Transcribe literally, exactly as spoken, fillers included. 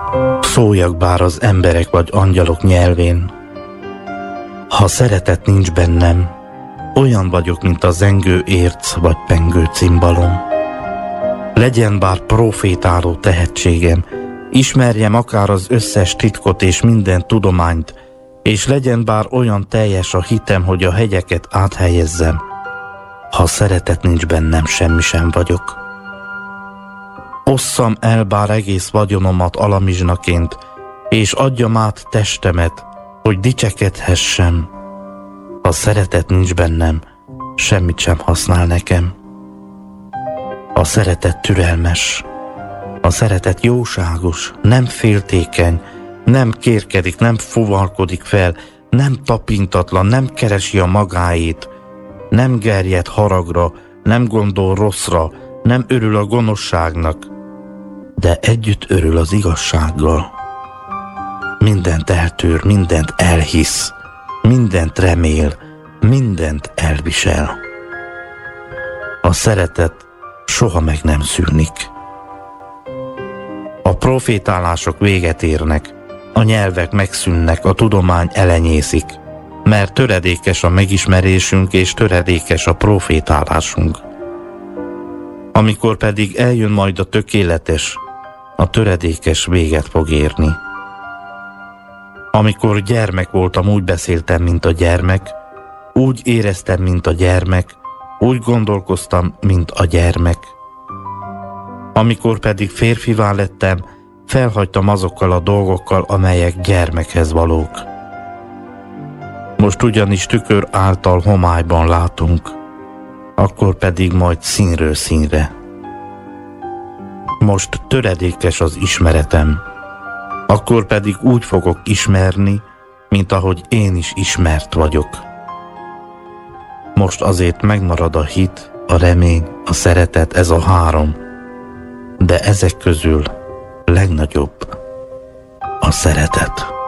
Szóljak bár az emberek vagy angyalok nyelvén, ha szeretet nincs bennem, olyan vagyok, mint a zengő érc vagy pengő cimbalom. Legyen bár profétáló tehetségem, ismerjem akár az összes titkot és minden tudományt, és legyen bár olyan teljes a hitem, hogy a hegyeket áthelyezzem, ha szeretet nincs bennem, semmi sem vagyok. Osszam el bár egész vagyonomat alamizsnaként, és adjam át testemet, hogy dicsekedhessem. Ha szeretet nincs bennem, semmit sem használ nekem. A szeretet türelmes, a szeretet jóságos, nem féltékeny, nem kérkedik, nem fuvalkodik fel, nem tapintatlan, nem keresi a magáét, nem gerjed haragra, nem gondol rosszra, nem örül a gonoszságnak, de együtt örül az igazsággal. Mindent eltűr, mindent elhisz, mindent remél, mindent elvisel. A szeretet soha meg nem szűnik. A profétálások véget érnek, a nyelvek megszűnnek, a tudomány elenyészik, mert töredékes a megismerésünk és töredékes a profétálásunk. Amikor pedig eljön majd a tökéletes, a töredékes véget fog érni. Amikor gyermek voltam, úgy beszéltem, mint a gyermek, úgy éreztem, mint a gyermek, úgy gondolkoztam, mint a gyermek. Amikor pedig férfivá lettem, felhagytam azokkal a dolgokkal, amelyek gyermekhez valók. Most ugyanis tükör által homályban látunk, akkor pedig majd színről színre. Most töredékes az ismeretem, akkor pedig úgy fogok ismerni, mint ahogy én is ismert vagyok. Most azért megmarad a hit, a remény, a szeretet, ez a három, de ezek közül legnagyobb a szeretet.